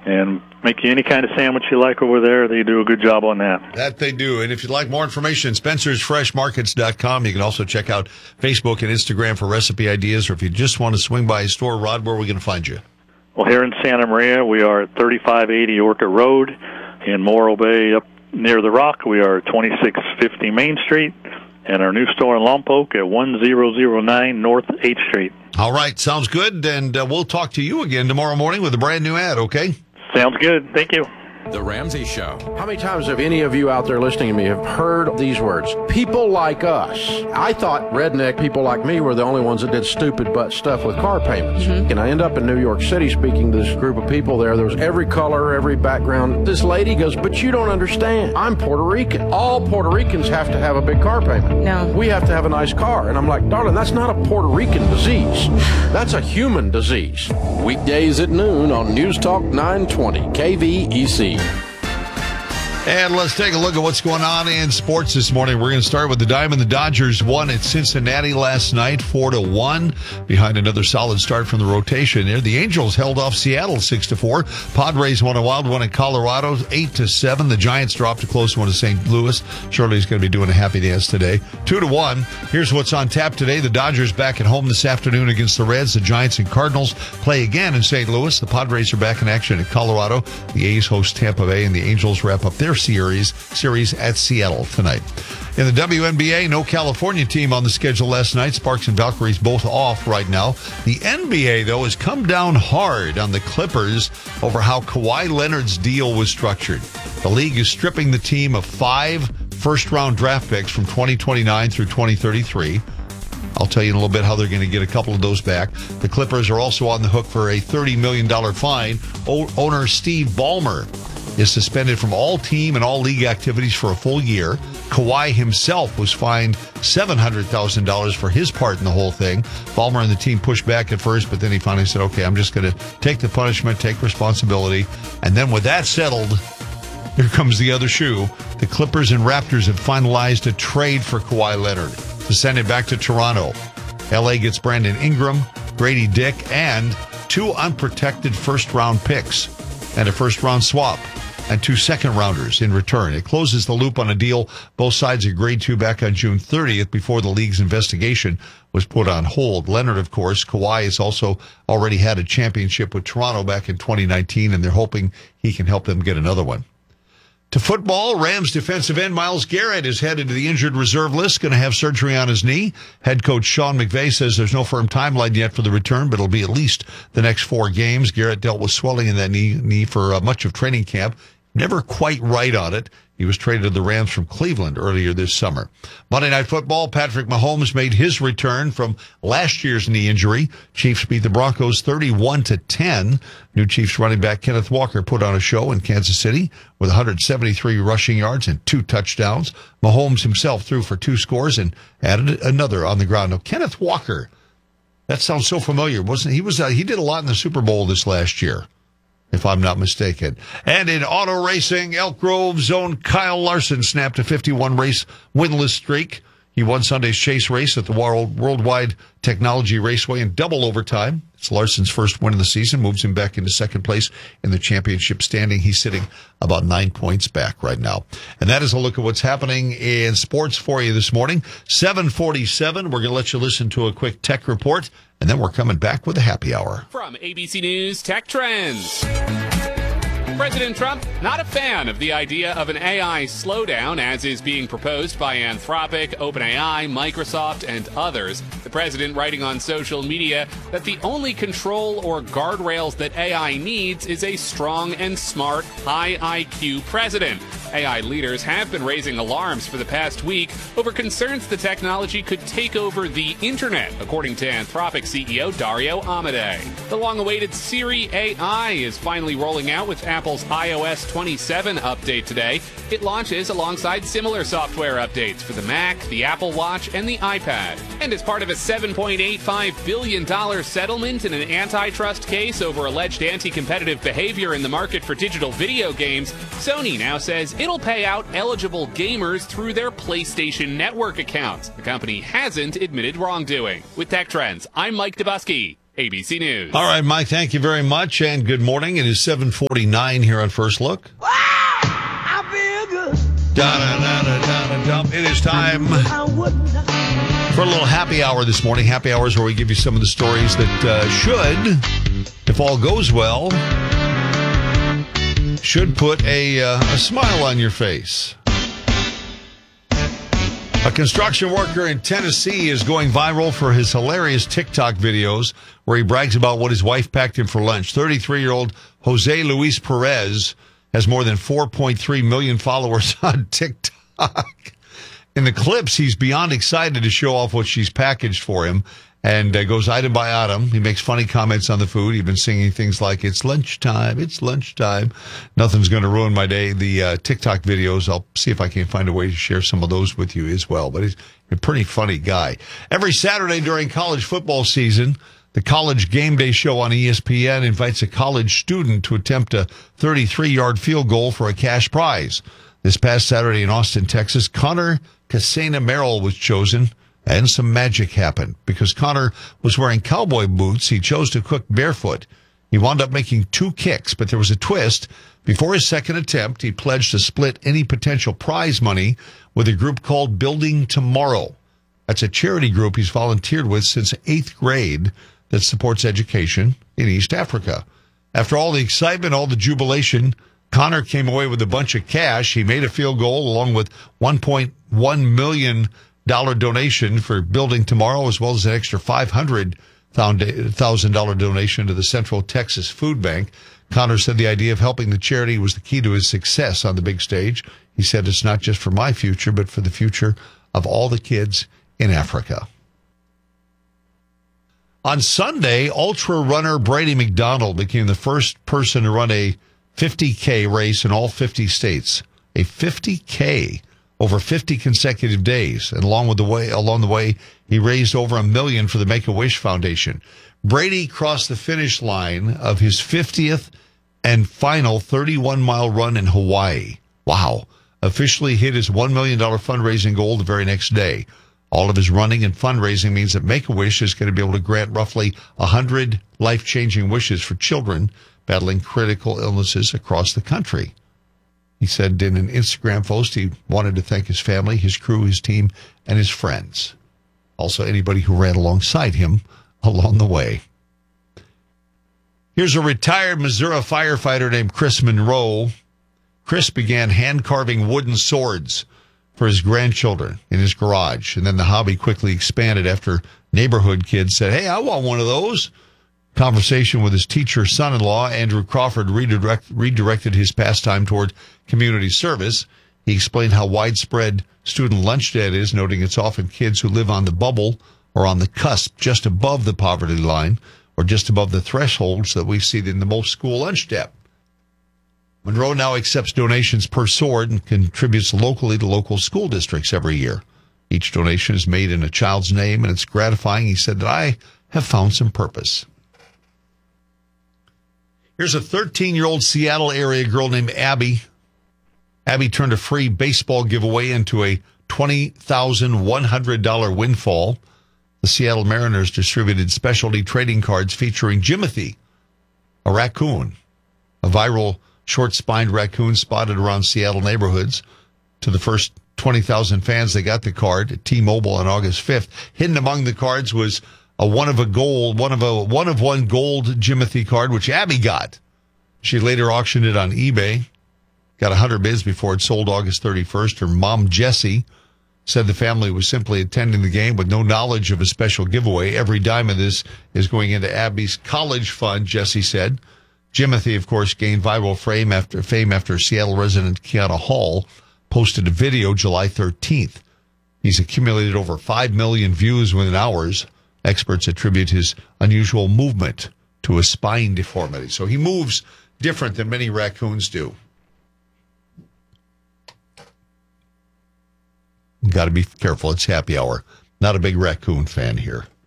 and make you any kind of sandwich you like over there. They do a good job on that. That they do. And if you'd like more information, spencersfreshmarkets.com. You can also check out Facebook and Instagram for recipe ideas, or if you just want to swing by a store, Rod, where are we going to find you? Well, here in Santa Maria, we are at 3580 Orchard Road. In Morro Bay, up near the Rock, we are at 2650 Main Street. And our new store in Lompoc at 1009 North 8th Street. All right, sounds good. And we'll talk to you again tomorrow morning with a brand new ad, okay? Sounds good. Thank you. The Ramsey Show. How many times have any of you out there listening to me have heard these words? People like us. I thought redneck people like me were the only ones that did stupid butt stuff with car payments. And I end up in New York City speaking to this group of people there. There was every color, every background. This lady goes, but you don't understand. I'm Puerto Rican. All Puerto Ricans have to have a big car payment. No. We have to have a nice car. And I'm like, darling, that's not a Puerto Rican disease. That's a human disease. Weekdays at noon on News Talk 920 KVEC. And let's take a look at what's going on in sports this morning. We're going to start with the Diamond. The Dodgers won at Cincinnati last night, 4-1, behind another solid start from the rotation there. The Angels held off Seattle 6-4. Padres won a wild one in Colorado, 8-7. The Giants dropped a close one to St. Louis. Shirley's going to be doing a happy dance today. 2-1. Here's what's on tap today. The Dodgers back at home this afternoon against the Reds. The Giants and Cardinals play again in St. Louis. The Padres are back in action in Colorado. The A's host Tampa Bay, and the Angels wrap up their series at Seattle tonight. In the WNBA, no California team on the schedule last night. Sparks and Valkyries both off right now. The NBA, though, has come down hard on the Clippers over how Kawhi Leonard's deal was structured. The league is stripping the team of 5 first-round draft picks from 2029 through 2033. I'll tell you in a little bit how they're going to get a couple of those back. The Clippers are also on the hook for a $30 million fine. Owner Steve Ballmer is suspended from all team and all league activities for a full year. Kawhi himself was fined $700,000 for his part in the whole thing. Ballmer and the team pushed back at first, but then he finally said, okay, I'm just going to take the punishment, take responsibility. And then with that settled, here comes the other shoe. The Clippers and Raptors have finalized a trade for Kawhi Leonard to send him back to Toronto. LA gets Brandon Ingram, Grady Dick, and 2 unprotected first-round picks and a first-round swap, and 2 second-rounders in return. It closes the loop on a deal both sides agreed to back on June 30th before the league's investigation was put on hold. Leonard, of course, Kawhi has also already had a championship with Toronto back in 2019, and they're hoping he can help them get another one. To football, Rams defensive end Myles Garrett is headed to the injured reserve list, going to have surgery on his knee. Head coach Sean McVay says there's no firm timeline yet for the return, but it'll be at least the next 4 games. Garrett dealt with swelling in that knee for much of training camp. Never quite right on it. He was traded to the Rams from Cleveland earlier this summer. Monday Night Football, Patrick Mahomes made his return from last year's knee injury. Chiefs beat the Broncos 31-10. New Chiefs running back Kenneth Walker put on a show in Kansas City with 173 rushing yards and 2 touchdowns. Mahomes himself threw for 2 scores and added another on the ground. Now, Kenneth Walker, that sounds so familiar, wasn't he? He did a lot in the Super Bowl this last year, if I'm not mistaken. And in auto racing, Elk Grove's own Kyle Larson snapped a 51-race winless streak. He won Sunday's chase race at the Worldwide Technology Raceway in double overtime. It's Larson's first win of the season, moves him back into second place in the championship standing. He's sitting about 9 points back right now. And that is a look at what's happening in sports for you this morning. 7:47, we're going to let you listen to a quick tech report, and then we're coming back with a happy hour. From ABC News Tech Trends. President Trump, not a fan of the idea of an AI slowdown as is being proposed by Anthropic, OpenAI, Microsoft, and others. The president writing on social media that the only control or guardrails that AI needs is a strong and smart, high IQ president. AI leaders have been raising alarms for the past week over concerns the technology could take over the internet, according to Anthropic CEO Dario Amodei. The long-awaited Siri AI is finally rolling out with Apple's iOS 27 update today. It launches alongside similar software updates for the Mac, the Apple Watch, and the iPad. And as part of a $7.85 billion settlement in an antitrust case over alleged anti-competitive behavior in the market for digital video games, Sony now says it'll pay out eligible gamers through their PlayStation Network accounts. The company hasn't admitted wrongdoing. With Tech Trends, I'm Mike Dubusky. ABC News. All right, Mike, thank you very much, and good morning. It is 7:49 here on First Look. Wow, I feel good. It is time for a little happy hour this morning. Happy hours where we give you some of the stories that should, if all goes well, should put a smile on your face. A construction worker in Tennessee is going viral for his hilarious TikTok videos where he brags about what his wife packed him for lunch. 33-year-old Jose Luis Perez has more than 4.3 million followers on TikTok. In the clips, he's beyond excited to show off what she's packaged for him and goes item by item. He makes funny comments on the food, even singing things like, it's lunchtime, it's lunchtime. Nothing's going to ruin my day. The TikTok videos, I'll see if I can find a way to share some of those with you as well. But he's a pretty funny guy. Every Saturday during college football season, the College Game Day show on ESPN invites a college student to attempt a 33-yard field goal for a cash prize. This past Saturday in Austin, Texas, Connor Casena Merrill was chosen, and some magic happened. Because Connor was wearing cowboy boots, he chose to cook barefoot. He wound up making 2 kicks, but there was a twist. Before his second attempt, he pledged to split any potential prize money with a group called Building Tomorrow. That's a charity group he's volunteered with since 8th grade that supports education in East Africa. After all the excitement, all the jubilation, Connor came away with a bunch of cash. He made a field goal along with $1.1 million donation for Building Tomorrow, as well as an extra $500,000 donation to the Central Texas Food Bank. Connor said the idea of helping the charity was the key to his success on the big stage. He said, it's not just for my future, but for the future of all the kids in Africa. On Sunday, ultra runner Brady McDonald became the first person to run a 50K race in all 50 states. A 50K over 50 consecutive days. And along the way, he raised over $1 million for the Make-A-Wish Foundation. Brady crossed the finish line of his 50th and final 31-mile run in Hawaii. Wow. Officially hit his $1 million fundraising goal the very next day. All of his running and fundraising means that Make-A-Wish is going to be able to grant roughly 100 life-changing wishes for children battling critical illnesses across the country. He said in an Instagram post he wanted to thank his family, his crew, his team, and his friends. Also, anybody who ran alongside him along the way. Here's a retired Missouri firefighter named Chris Monroe. Chris began hand-carving wooden swords for his grandchildren in his garage. And then the hobby quickly expanded after neighborhood kids said, hey, I want one of those. Conversation with his teacher son-in-law, Andrew Crawford, redirected his pastime toward community service. He explained how widespread student lunch debt is, noting it's often kids who live on the bubble or on the cusp, just above the poverty line or just above the thresholds that we see in the most school lunch debt. Monroe now accepts donations per sword and contributes locally to local school districts every year. Each donation is made in a child's name, and it's gratifying. He said that I have found some purpose. Here's a 13-year-old Seattle area girl named Abby. Abby turned a free baseball giveaway into a $20,100 windfall. The Seattle Mariners distributed specialty trading cards featuring Jimothy, a raccoon, a viral short-spined raccoon spotted around Seattle neighborhoods. To the first 20,000 fans, they got the card at T-Mobile on August 5th. Hidden among the cards was a one of one gold Jimothy card, which Abby got. She later auctioned it on eBay, got 100 bids before it sold August 31st. Her mom, Jessie, said the family was simply attending the game with no knowledge of a special giveaway. Every dime of this is going into Abby's college fund, Jessie said. Jimothy, of course, gained viral fame after Seattle resident Kiana Hall posted a video July 13th. He's accumulated over 5 million views within hours. Experts attribute his unusual movement to a spine deformity. So he moves different than many raccoons do. Got to be careful. It's happy hour. Not a big raccoon fan here.